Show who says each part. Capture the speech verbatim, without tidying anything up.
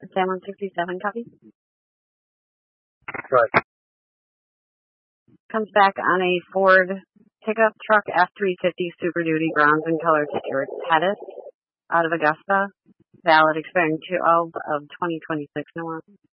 Speaker 1: Sam one sixty-seven, copy.
Speaker 2: Right.
Speaker 1: Comes back on a Ford pickup truck F three fifty Super Duty bronze in color to Eric Pettis out of Augusta. Valid expiring twelve of twenty twenty-six. No more.